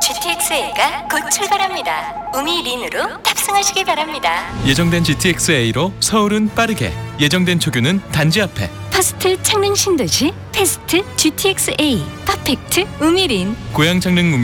GTX-A가 곧 출발합니다. 우미린으로 탑승하시기 바랍니다. 예정된 GTX-A로 서울은 빠르게, 예정된 초규는 단지 앞에. 퍼스트 창릉 신도시 패스트 GTX-A 퍼펙트 우미린. 고양 창릉